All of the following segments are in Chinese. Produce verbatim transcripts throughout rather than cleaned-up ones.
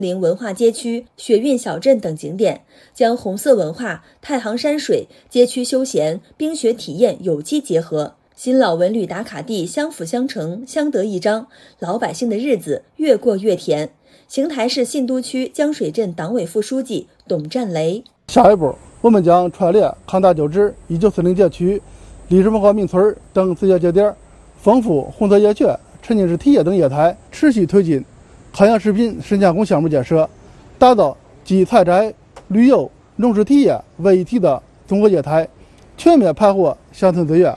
林文化街区、雪韵小镇等景点，将红色文化、太行山水、街区休闲、冰雪体验有机结合，新老文旅打卡地相辅相成，相得益彰，老百姓的日子越过越甜。邢台市信都区江水镇党委副书记董占雷： 下一步，我们将串联抗大旧址、一九四零街区、历史文化名村等自驾节点，丰富红色夜雪、沉浸式体验等业态，持续推进康养食品深加工项目建设，打造集采摘、旅游、农事体验为一体的综合业态，全面盘活乡村资源。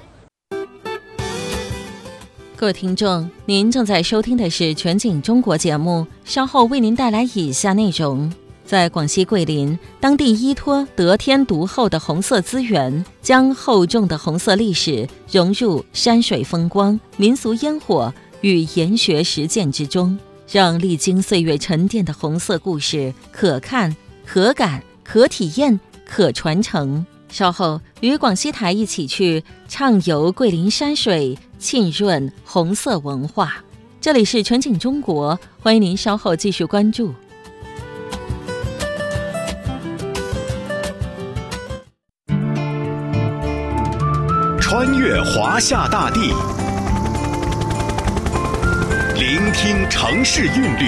各位听众，您正在收听的是全景中国节目，稍后为您带来以下内容。在广西桂林，当地依托得天独厚的红色资源，将厚重的红色历史融入山水风光、民俗烟火与研学实践之中，让历经岁月沉淀的红色故事可看、可感、可体验、可传承。稍后与广西台一起去畅游桂林山水，浸润红色文化。这里是全景中国，欢迎您稍后继续关注。 穿越华夏大地，聆听城市韵律，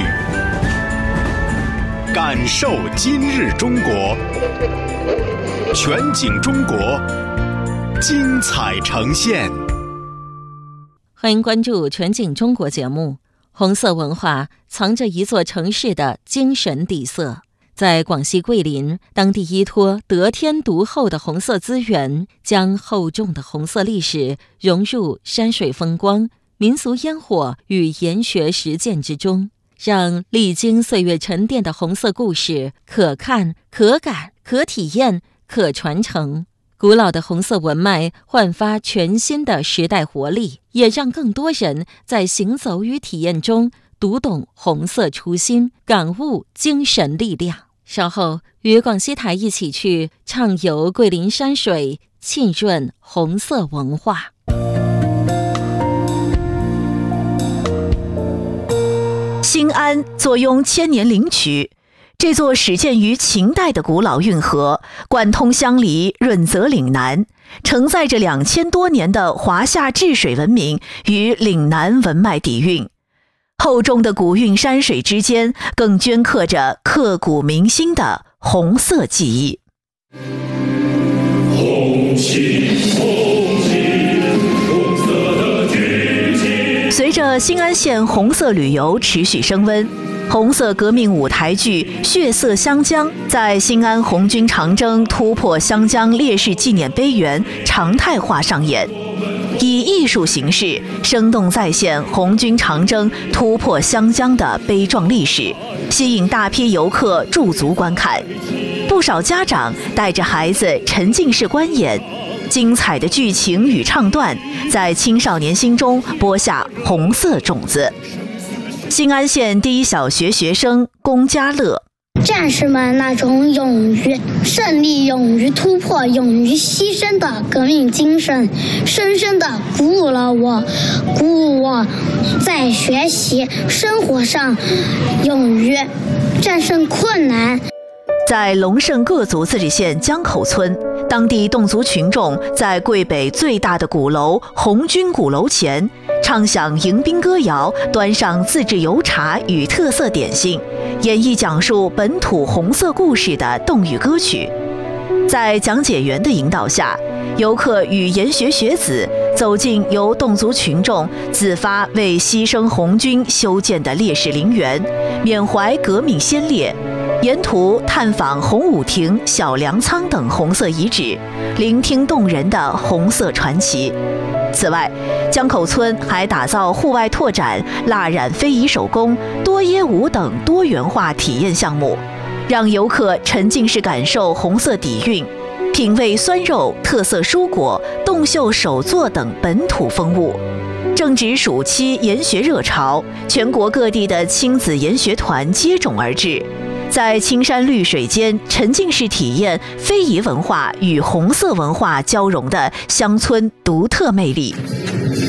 感受今日中国。全景中国，精彩呈现。 欢迎关注全景中国节目。红色文化藏着一座城市的精神底色。在广西桂林，当地依托得天独厚的红色资源，将厚重的红色历史融入山水风光、民俗烟火与研学实践之中，让历经岁月沉淀的红色故事可看、可感、可体验、可传承。古老的红色文脉焕发全新的时代活力，也让更多人在行走与体验中读懂红色初心，感悟精神力量。稍后与广西台一起去畅游桂林山水，浸润红色文化。 兴安坐拥千年灵渠，这座始建于秦代的古老运河，贯通乡里润泽岭南，承载着两千多年的华夏治水文明与岭南文脉底蕴。厚重的古韵山水之间，更镌刻着刻骨铭心的红色记忆。 红旗，红旗，红色的军旗。 随着兴安县红色旅游持续升温，红色革命舞台剧《血色湘江》在兴安红军长征突破湘江烈士纪念碑园常态化上演，以艺术形式生动再现红军长征突破湘江的悲壮历史，吸引大批游客驻足观看。不少家长带着孩子沉浸式观演，精彩的剧情与唱段在青少年心中播下红色种子。兴安县第一小学学生龚家乐： 战士们那种勇于胜利、勇于突破、勇于牺牲的革命精神，深深地鼓舞了我，鼓舞我在学习、生活上勇于战胜困难。 在龙胜各族自治县江口村，当地侗族群众在桂北最大的鼓楼红军鼓楼前，唱响迎宾歌谣，端上自制油茶与特色点心，演绎讲述本土红色故事的侗语歌曲。在讲解员的引导下，游客与研学学子走进由侗族群众自发为牺牲红军修建的烈士陵园，缅怀革命先烈，沿途探访红舞亭、小粮仓等红色遗址，聆听动人的红色传奇。此外，江口村还打造户外拓展、蜡染非遗手工、多耶舞等多元化体验项目，让游客沉浸式感受红色底蕴，品味酸肉、特色蔬果、侗绣手作等本土风物。正值暑期研学热潮，全国各地的亲子研学团接踵而至，在青山绿水间沉浸式体验非遗文化与红色文化交融的乡村独特魅力。